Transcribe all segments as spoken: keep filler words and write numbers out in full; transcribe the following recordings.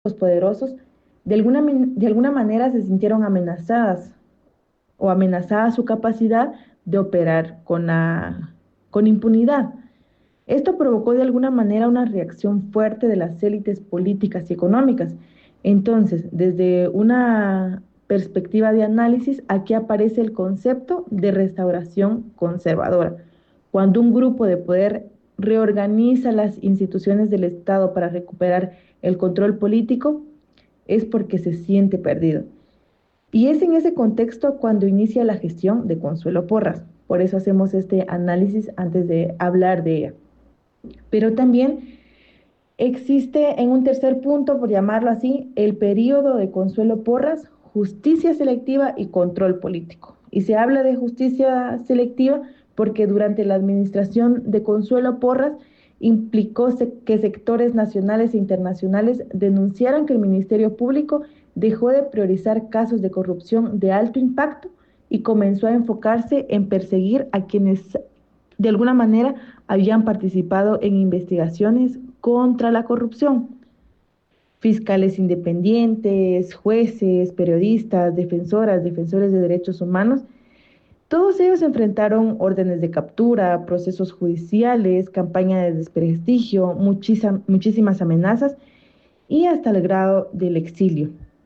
los poderosos de alguna, de alguna manera se sintieron amenazadas o amenazada su capacidad de operar con, la, con impunidad. Esto provocó de alguna manera una reacción fuerte de las élites políticas y económicas. Entonces, desde una perspectiva de análisis, aquí aparece el concepto de restauración conservadora. Cuando un grupo de poder reorganiza las instituciones del Estado para recuperar el control político, es porque se siente perdido. Y es en ese contexto cuando inicia la gestión de Consuelo Porras. Por eso hacemos este análisis antes de hablar de ella. Pero también existe en un tercer punto, por llamarlo así, el periodo de Consuelo Porras, justicia selectiva y control político. Y se habla de justicia selectiva porque durante la administración de Consuelo Porras implicó que sectores nacionales e internacionales denunciaran que el Ministerio Público dejó de priorizar casos de corrupción de alto impacto y comenzó a enfocarse en perseguir a quienes de alguna manera habían participado en investigaciones contra la corrupción. Fiscales independientes, jueces, periodistas, defensoras, defensores de derechos humanos, todos ellos enfrentaron órdenes de captura, procesos judiciales, campaña de desprestigio, muchísimas amenazas y hasta el grado del exilio.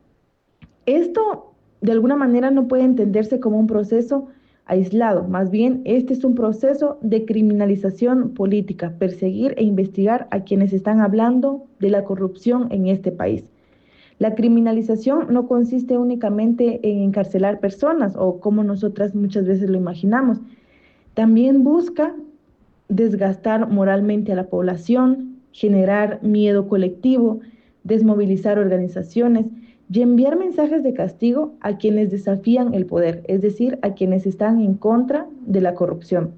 Esto de alguna manera no puede entenderse como un proceso aislado, más bien este es un proceso de criminalización política, perseguir e investigar a quienes están hablando de la corrupción en este país. La criminalización no consiste únicamente en encarcelar personas o como nosotras muchas veces lo imaginamos, también busca desgastar moralmente a la población, generar miedo colectivo, desmovilizar organizaciones y enviar mensajes de castigo a quienes desafían el poder, es decir, a quienes están en contra de la corrupción.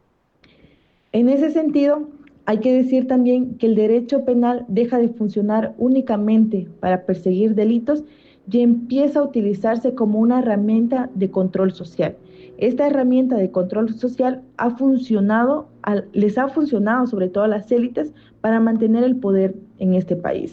En ese sentido, hay que decir también que el derecho penal deja de funcionar únicamente para perseguir delitos y empieza a utilizarse como una herramienta de control social. Esta herramienta de control social ha funcionado, les ha funcionado sobre todo a las élites para mantener el poder en este país.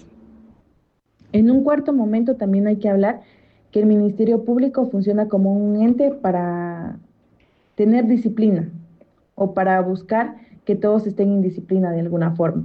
En un cuarto momento también hay que hablar que el Ministerio Público funciona como un ente para tener disciplina o para buscar que todos estén en disciplina de alguna forma.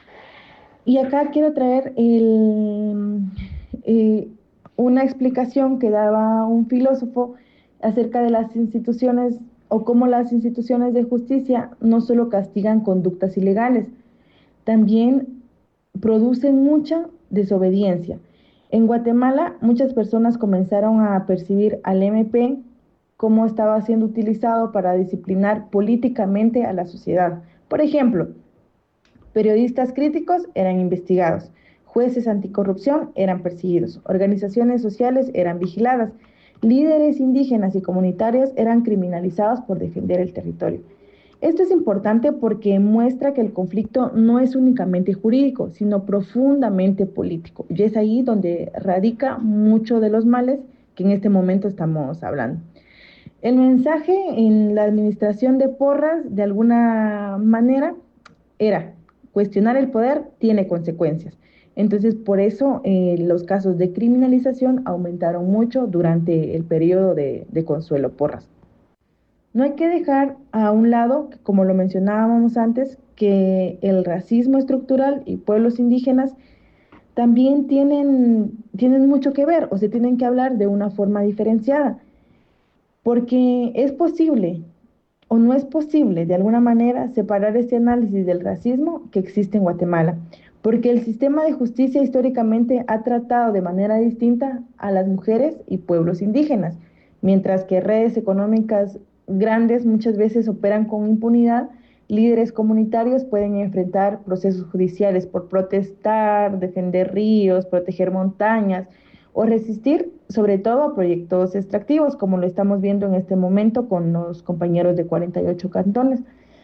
Y acá quiero traer el, eh, una explicación que daba un filósofo acerca de las instituciones o cómo las instituciones de justicia no solo castigan conductas ilegales, también producen mucha desobediencia. En Guatemala, muchas personas comenzaron a percibir al M P como estaba siendo utilizado para disciplinar políticamente a la sociedad. Por ejemplo, periodistas críticos eran investigados, jueces anticorrupción eran perseguidos, organizaciones sociales eran vigiladas, líderes indígenas y comunitarios eran criminalizados por defender el territorio. Esto es importante porque muestra que el conflicto no es únicamente jurídico, sino profundamente político. Y es ahí donde radica mucho de los males que en este momento estamos hablando. El mensaje en la administración de Porras, de alguna manera, era cuestionar el poder tiene consecuencias. Entonces, por eso eh, los casos de criminalización aumentaron mucho durante el periodo de, de Consuelo Porras. No hay que dejar a un lado, como lo mencionábamos antes, que el racismo estructural y pueblos indígenas también tienen, tienen mucho que ver o se tienen que hablar de una forma diferenciada, porque es posible o no es posible de alguna manera separar este análisis del racismo que existe en Guatemala, porque el sistema de justicia históricamente ha tratado de manera distinta a las mujeres y pueblos indígenas, mientras que redes económicas grandes muchas veces operan con impunidad, líderes comunitarios pueden enfrentar procesos judiciales por protestar, defender ríos, proteger montañas o resistir sobre todo a proyectos extractivos, como lo estamos viendo en este momento con los compañeros de cuarenta y ocho cantones.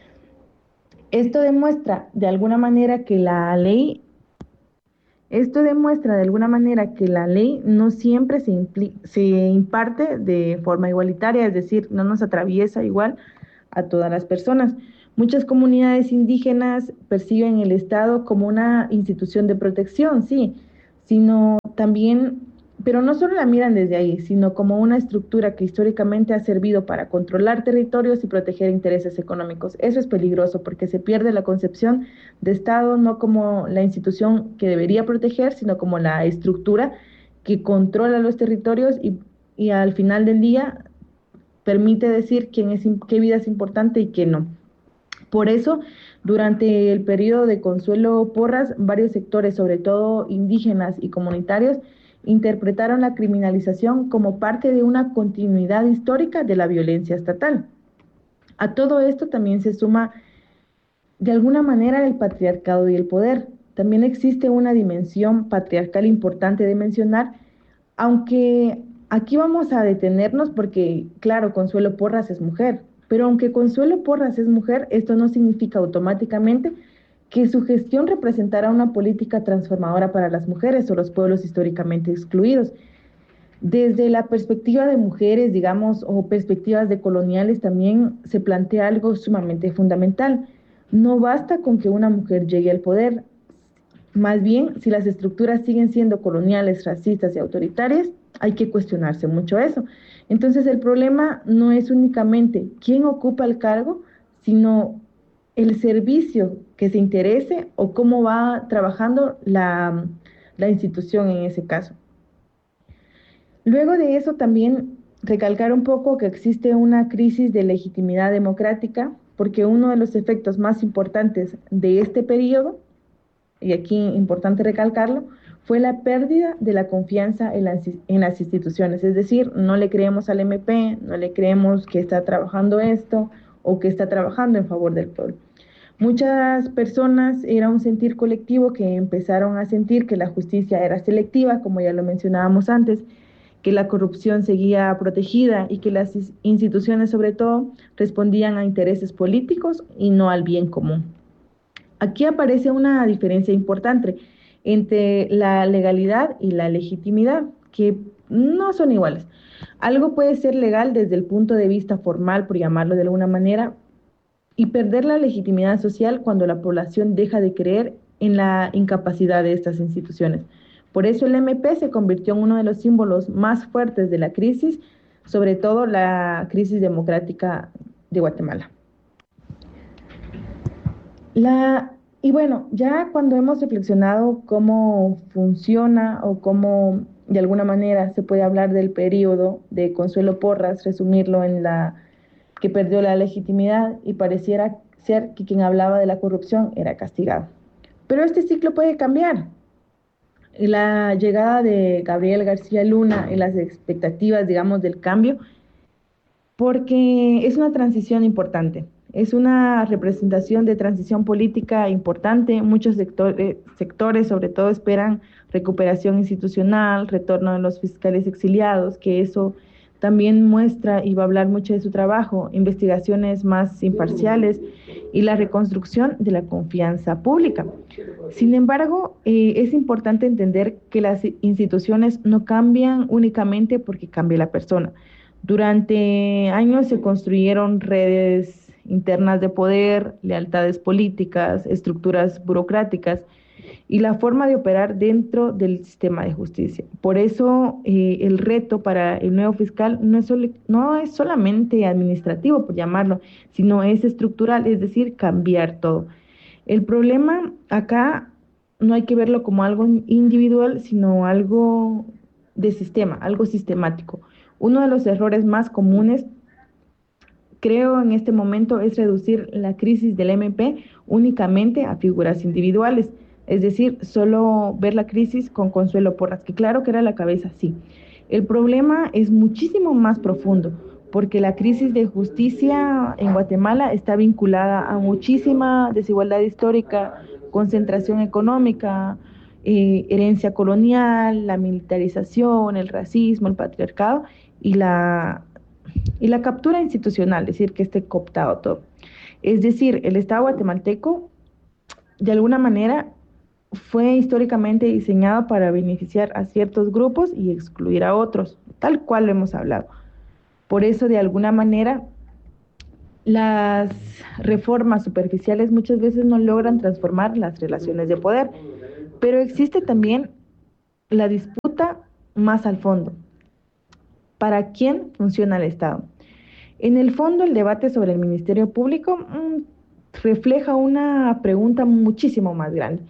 Esto demuestra de alguna manera que la ley esto demuestra de alguna manera que la ley no siempre se, se imparte de forma igualitaria, es decir, no nos atraviesa igual a todas las personas. Muchas comunidades indígenas perciben el Estado como una institución de protección, sí, sino también, pero no solo la miran desde ahí, sino como una estructura que históricamente ha servido para controlar territorios y proteger intereses económicos. Eso es peligroso porque se pierde la concepción de Estado no como la institución que debería proteger, sino como la estructura que controla los territorios y, y al final del día permite decir quién es, qué vida es importante y qué no. Por eso, durante el periodo de Consuelo Porras, varios sectores, sobre todo indígenas y comunitarios, interpretaron la criminalización como parte de una continuidad histórica de la violencia estatal. A todo esto también se suma, de alguna manera, el patriarcado y el poder. También existe una dimensión patriarcal importante de mencionar, aunque aquí vamos a detenernos porque, claro, Consuelo Porras es mujer, pero aunque Consuelo Porras es mujer, esto no significa automáticamente que su gestión representará una política transformadora para las mujeres o los pueblos históricamente excluidos. Desde la perspectiva de mujeres, digamos, o perspectivas de coloniales, también se plantea algo sumamente fundamental. No basta con que una mujer llegue al poder. Más bien, si las estructuras siguen siendo coloniales, racistas y autoritarias, hay que cuestionarse mucho eso. Entonces, el problema no es únicamente quién ocupa el cargo, sino el servicio que se interese o cómo va trabajando la, la institución en ese caso. Luego de eso también recalcar un poco que existe una crisis de legitimidad democrática, porque uno de los efectos más importantes de este periodo, y aquí importante recalcarlo, fue la pérdida de la confianza en las, en las instituciones, es decir, no le creemos al M P, no le creemos que está trabajando esto o que está trabajando en favor del pueblo. Muchas personas, era un sentir colectivo que empezaron a sentir que la justicia era selectiva, como ya lo mencionábamos antes, que la corrupción seguía protegida y que las instituciones sobre todo respondían a intereses políticos y no al bien común. Aquí aparece una diferencia importante entre la legalidad y la legitimidad, que no son iguales. Algo puede ser legal desde el punto de vista formal, por llamarlo de alguna manera, y perder la legitimidad social cuando la población deja de creer en la incapacidad de estas instituciones. Por eso el M P se convirtió en uno de los símbolos más fuertes de la crisis, sobre todo la crisis democrática de Guatemala. La, y bueno, ya cuando hemos reflexionado cómo funciona o cómo de alguna manera se puede hablar del periodo de Consuelo Porras, resumirlo en la que perdió la legitimidad y pareciera ser que quien hablaba de la corrupción era castigado. Pero este ciclo puede cambiar. La llegada de Gabriel García Luna y las expectativas, digamos, del cambio, porque es una transición importante, es una representación de transición política importante. Muchos sectores, sectores sobre todo, esperan recuperación institucional, retorno de los fiscales exiliados, que eso también muestra y va a hablar mucho de su trabajo, investigaciones más imparciales y la reconstrucción de la confianza pública. Sin embargo, eh, es importante entender que las instituciones no cambian únicamente porque cambie la persona. Durante años se construyeron redes internas de poder, lealtades políticas, estructuras burocráticas y la forma de operar dentro del sistema de justicia. Por eso eh, el reto para el nuevo fiscal no es, solo, no es solamente administrativo, por llamarlo, sino es estructural, es decir, cambiar todo. El problema acá no hay que verlo como algo individual, sino algo de sistema, algo sistemático. Uno de los errores más comunes, creo, en este momento es reducir la crisis del M P únicamente a figuras individuales. Es decir, solo ver la crisis con Consuelo Porras, que claro que era la cabeza, sí. El problema es muchísimo más profundo, porque la crisis de justicia en Guatemala está vinculada a muchísima desigualdad histórica, concentración económica, eh, herencia colonial, la militarización, el racismo, el patriarcado y la, y la captura institucional, es decir, que esté cooptado todo. Es decir, el Estado guatemalteco, de alguna manera, fue históricamente diseñado para beneficiar a ciertos grupos y excluir a otros, tal cual lo hemos hablado. Por eso, de alguna manera, las reformas superficiales muchas veces no logran transformar las relaciones de poder, pero existe también la disputa más al fondo. ¿Para quién funciona el Estado? En el fondo, el debate sobre el Ministerio Público mm, refleja una pregunta muchísimo más grande.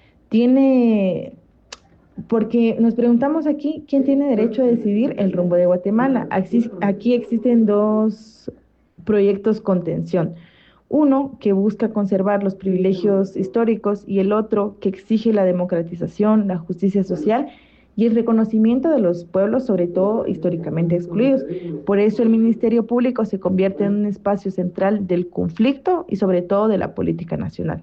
Tiene, porque nos preguntamos aquí, ¿quién tiene derecho a decidir el rumbo de Guatemala? Aquí, aquí existen dos proyectos con tensión. Uno que busca conservar los privilegios históricos y el otro que exige la democratización, la justicia social y el reconocimiento de los pueblos, sobre todo históricamente excluidos. Por eso el Ministerio Público se convierte en un espacio central del conflicto y sobre todo de la política nacional.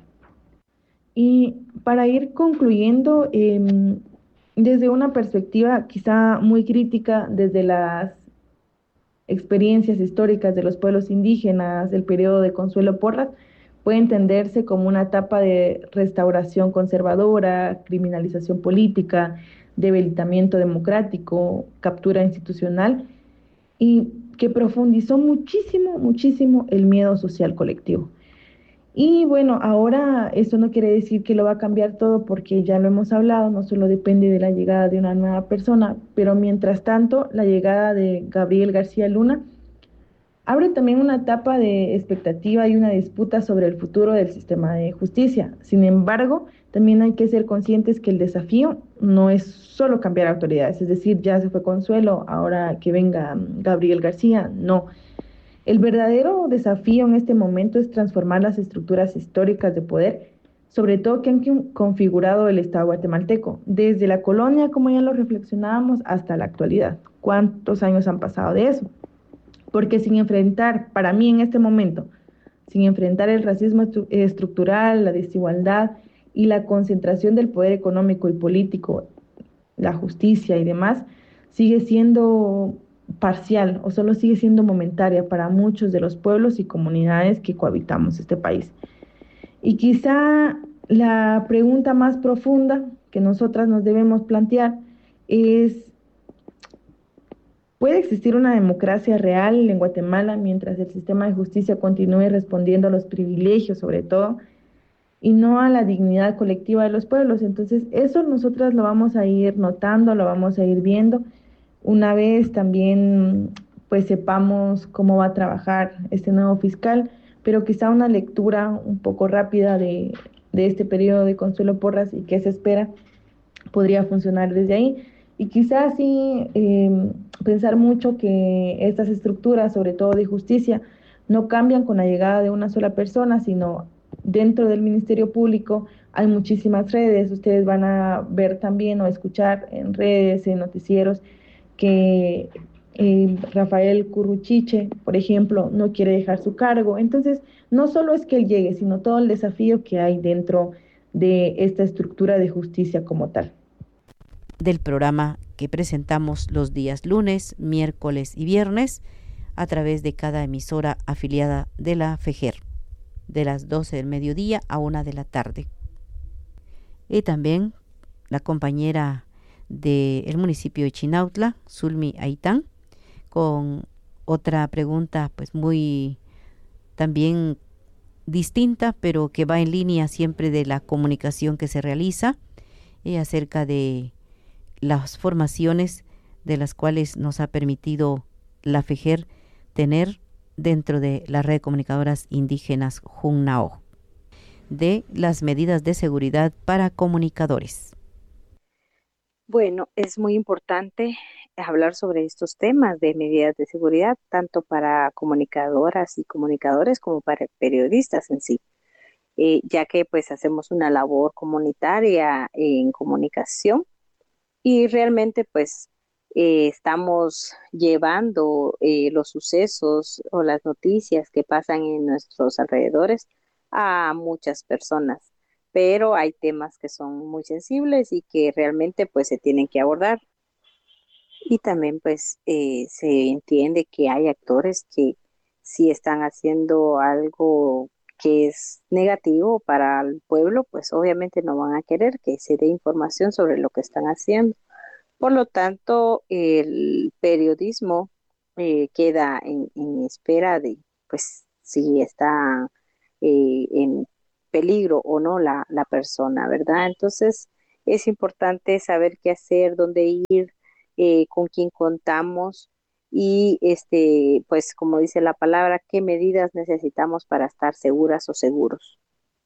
Y para ir concluyendo, eh, desde una perspectiva quizá muy crítica, desde las experiencias históricas de los pueblos indígenas del periodo de Consuelo Porras, puede entenderse como una etapa de restauración conservadora, criminalización política, debilitamiento democrático, captura institucional y que profundizó muchísimo, muchísimo el miedo social colectivo. Y bueno, ahora esto no quiere decir que lo va a cambiar todo porque ya lo hemos hablado, no solo depende de la llegada de una nueva persona, pero mientras tanto, la llegada de Gabriel García Luna abre también una etapa de expectativa y una disputa sobre el futuro del sistema de justicia. Sin embargo, también hay que ser conscientes que el desafío no es solo cambiar autoridades, es decir, ya se fue Consuelo, ahora que venga mm, Gabriel García, no. El verdadero desafío en este momento es transformar las estructuras históricas de poder, sobre todo que han configurado el Estado guatemalteco, desde la colonia, como ya lo reflexionábamos, hasta la actualidad. ¿Cuántos años han pasado de eso? Porque sin enfrentar, para mí en este momento, sin enfrentar el racismo estru- estructural, la desigualdad y la concentración del poder económico y político, la justicia y demás, sigue siendo parcial o solo sigue siendo momentaria para muchos de los pueblos y comunidades que cohabitamos este país. Y quizá la pregunta más profunda que nosotras nos debemos plantear es, ¿puede existir una democracia real en Guatemala mientras el sistema de justicia continúe respondiendo a los privilegios, sobre todo, y no a la dignidad colectiva de los pueblos? Entonces, eso nosotras lo vamos a ir notando, lo vamos a ir viendo. Una vez también, pues sepamos cómo va a trabajar este nuevo fiscal, pero quizá una lectura un poco rápida de, de este periodo de Consuelo Porras y qué se espera podría funcionar desde ahí. Y quizás sí eh, pensar mucho que estas estructuras, sobre todo de justicia, no cambian con la llegada de una sola persona, sino dentro del Ministerio Público hay muchísimas redes. Ustedes van a ver también o escuchar en redes, en noticieros, que eh, Rafael Curruchiche, por ejemplo, no quiere dejar su cargo. Entonces, no solo es que él llegue, sino todo el desafío que hay dentro de esta estructura de justicia como tal. Del programa que presentamos los días lunes, miércoles y viernes a través de cada emisora afiliada de la FEGER, de las doce del mediodía a una de la tarde. Y también la compañera del municipio de Chinautla, Zulmi Aitán, con otra pregunta pues muy también distinta, pero que va en línea siempre de la comunicación que se realiza eh, acerca de las formaciones de las cuales nos ha permitido la FEGER tener dentro de la red de comunicadoras indígenas Junnao, de las medidas de seguridad para comunicadores. Bueno, es muy importante hablar sobre estos temas de medidas de seguridad, tanto para comunicadoras y comunicadores como para periodistas en sí, eh, ya que pues hacemos una labor comunitaria en comunicación y realmente pues eh, estamos llevando eh, los sucesos o las noticias que pasan en nuestros alrededores a muchas personas, pero hay temas que son muy sensibles y que realmente pues se tienen que abordar. Y también pues eh, se entiende que hay actores que si están haciendo algo que es negativo para el pueblo, pues obviamente no van a querer que se dé información sobre lo que están haciendo. Por lo tanto, el periodismo eh, queda en, en espera de, pues, si está eh, en peligro o no la, la persona, ¿verdad? Entonces, es importante saber qué hacer, dónde ir, eh, con quién contamos y este, pues como dice la palabra, qué medidas necesitamos para estar seguras o seguros.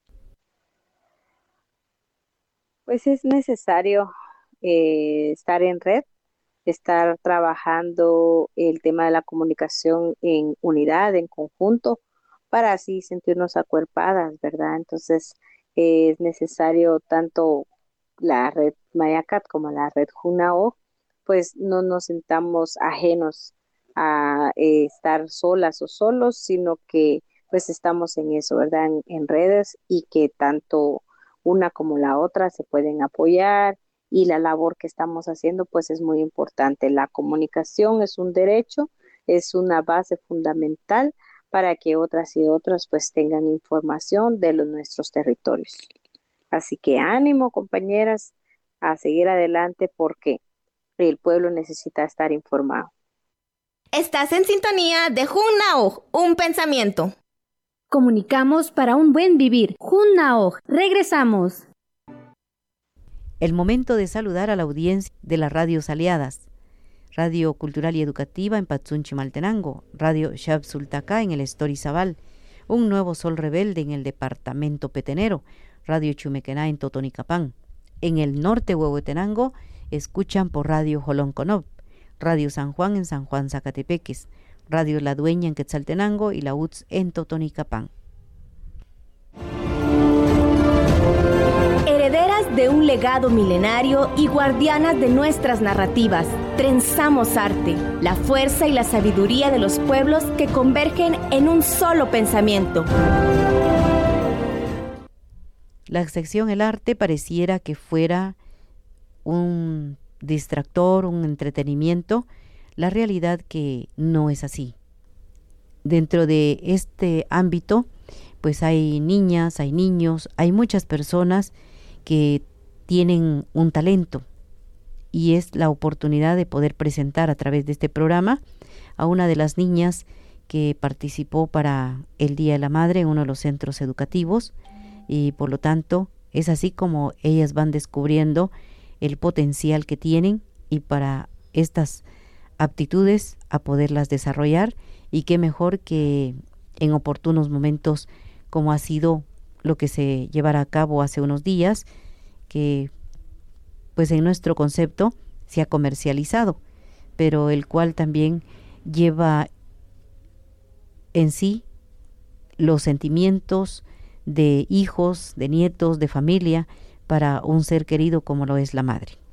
Pues es necesario eh, estar en red, estar trabajando el tema de la comunicación en unidad, en conjunto, para así sentirnos acuerpadas, ¿verdad? Entonces, eh, es necesario tanto la red Mayacat como la red Junao, pues no nos sintamos ajenos a eh, estar solas o solos, sino que pues estamos en eso, ¿verdad? En, en redes y que tanto una como la otra se pueden apoyar y la labor que estamos haciendo pues es muy importante. La comunicación es un derecho, es una base fundamental para que otras y otras pues tengan información de los nuestros territorios. Así que ánimo, compañeras, a seguir adelante porque el pueblo necesita estar informado. Estás en sintonía de Junnaoj, un pensamiento. Comunicamos para un buen vivir. Junnaoj, regresamos. El momento de saludar a la audiencia de las radios aliadas. Radio Cultural y Educativa en Patsunchimaltenango, Radio Xabsultacá en el Estorizabal, Un Nuevo Sol Rebelde en el departamento petenero, Radio Chumequená en Totonicapán. En el norte Huehuetenango escuchan por Radio Jolonconop, Radio San Juan en San Juan Zacatepeques, Radio La Dueña en Quetzaltenango y la U T S en Totonicapán. Herederas de un legado milenario y guardianas de nuestras narrativas, trenzamos arte, la fuerza y la sabiduría de los pueblos que convergen en un solo pensamiento. La sección El Arte pareciera que fuera un distractor, un entretenimiento, la realidad que no es así. Dentro de este ámbito, pues hay niñas, hay niños, hay muchas personas que tienen un talento y es la oportunidad de poder presentar a través de este programa a una de las niñas que participó para el Día de la Madre en uno de los centros educativos y por lo tanto es así como ellas van descubriendo el potencial que tienen y para estas aptitudes a poderlas desarrollar y qué mejor que en oportunos momentos como ha sido lo que se llevará a cabo hace unos días, que pues en nuestro concepto se ha comercializado, pero el cual también lleva en sí los sentimientos de hijos, de nietos, de familia, para un ser querido como lo es la madre.